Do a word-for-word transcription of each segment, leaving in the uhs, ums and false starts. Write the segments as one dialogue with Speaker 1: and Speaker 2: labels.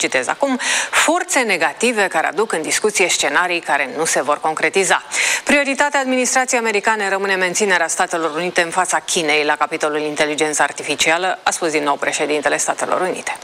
Speaker 1: citez acum, forțe negative care aduc în discuție scenarii care nu se vor concretiza. Prioritatea administrației americane rămâne menținerea Statelor Unite în fața Chinei la capitolul inteligență artificială, a spus din nou președintele Statelor Unite.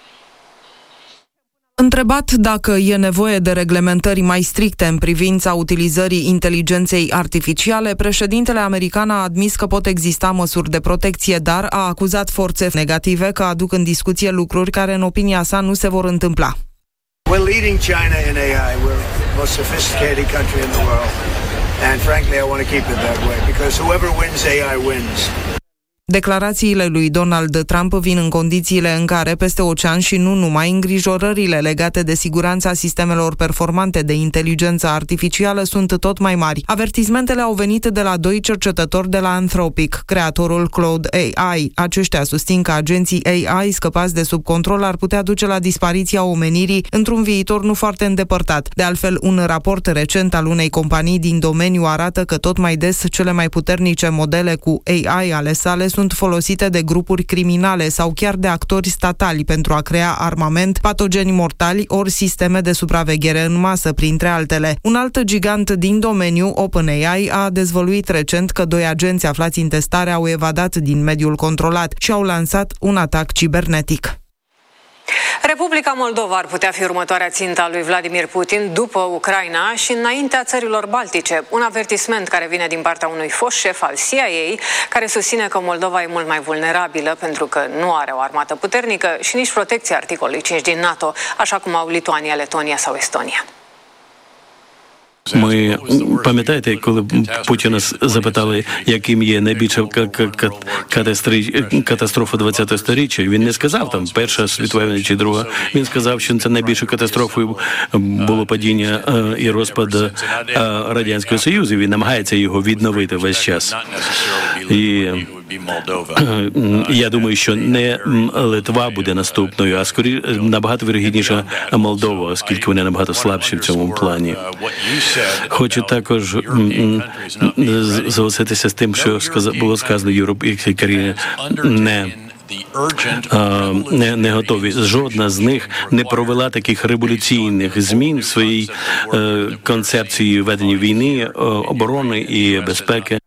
Speaker 2: Întrebat dacă e nevoie de reglementări mai stricte în privința utilizării inteligenței artificiale, președintele american a admis că pot exista măsuri de protecție, dar a acuzat forțe negative că aduc în discuție lucruri care, în opinia sa, nu se vor întâmpla.
Speaker 3: We're leading China in A I. We're the most sophisticated country in the world. And frankly, I want to keep it that way because whoever wins A I wins.
Speaker 2: Declarațiile lui Donald Trump vin în condițiile în care, peste ocean și nu numai, îngrijorările legate de siguranța sistemelor performante de inteligență artificială sunt tot mai mari. Avertismentele au venit de la doi cercetători de la Anthropic, creatorul Claude A I. Aceștia susțin că agenții A I scăpați de sub control ar putea duce la dispariția omenirii într-un viitor nu foarte îndepărtat. De altfel, un raport recent al unei companii din domeniu arată că tot mai des cele mai puternice modele cu A I ale sale sunt folosite de grupuri criminale sau chiar de actori statali pentru a crea armament, patogeni mortali ori sisteme de supraveghere în masă, printre altele. Un alt gigant din domeniu, OpenAI, a dezvăluit recent că doi agenți aflați în testare au evadat din mediul controlat și au lansat un atac cibernetic.
Speaker 1: Republica Moldova ar putea fi următoarea țintă a lui Vladimir Putin după Ucraina și înaintea țărilor baltice. Un avertisment care vine din partea unui fost șef al C I A, care susține că Moldova e mult mai vulnerabilă pentru că nu are o armată puternică și nici protecția articolului cinci din NATO, așa cum au Lituania, Letonia sau Estonia.
Speaker 4: Ми, пам'ятаєте, коли Путіна запитали, яким є найбільша катастрофа ХХ сторіччя, він не сказав, там, Перша світова війна чи Друга. Він сказав, що це найбільшою катастрофою було падіння і розпад Радянського Союзу. Він намагається його відновити весь час. І я думаю, що не Литва буде наступною, а скоріше набагато вірогідніше Молдова, оскільки вони набагато слабші в цьому плані. Хочу також залишитися з тим, що було сказано Європейській країні, не Не, не готові. Жодна з них не провела таких революційних змін в своїй е, концепції ведення війни, е, оборони і безпеки.